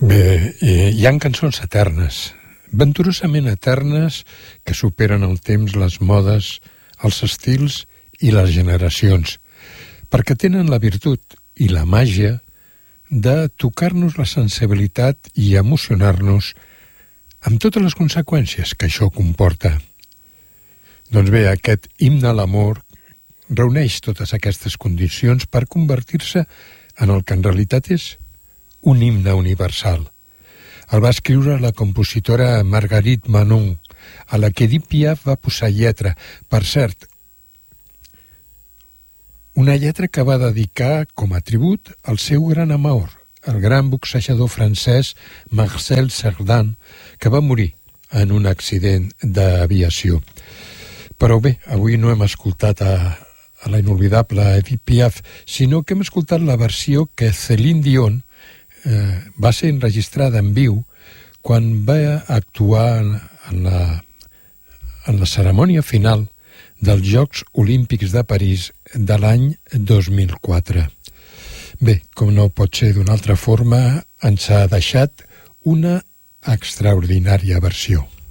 Bé, hi ha cançons eternes, venturosament eternes, que superen el temps, les modes, els estils i les generacions, perquè tenen la virtut i la màgia de tocar-nos la sensibilitat i emocionar-nos amb totes les conseqüències que això comporta. Doncs bé, aquest himne a l'amor reuneix totes aquestes condicions per convertir-se en el que en realitat és un himne universal. El va escriure la compositora Marguerite Manon, a la que Edith Piaf va posar lletra. Per cert, una lletra que va dedicar com a tribut al seu gran amor, el gran boxejador francès Marcel Cerdan, que va morir en un accident d'aviació. Però bé, avui no hem escoltat a la inolvidable Edith Piaf, sinó que hem escoltat la versió que Céline Dion va ser enregistrada en viu quan va actuar en la cerimònia final dels Jocs Olímpics de París de l'any 2004. Bé, com no pot ser d'una altra forma, ens ha deixat una extraordinària versió.